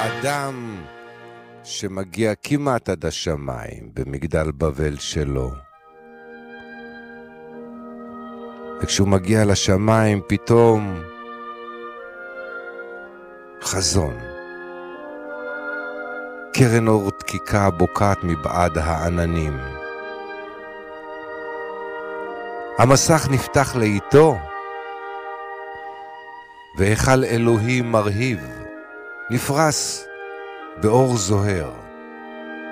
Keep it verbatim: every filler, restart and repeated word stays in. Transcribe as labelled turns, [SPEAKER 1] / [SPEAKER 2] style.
[SPEAKER 1] האדם שמגיע כמעט עד השמיים במגדל בבל שלו. וכשהוא מגיע לשמיים פתאום חזון. קרן אור דקיקה בוקעת מבעד העננים. המסך נפתח לאיתו, והיכל אלוהי מרהיב, נפרס באור זוהר.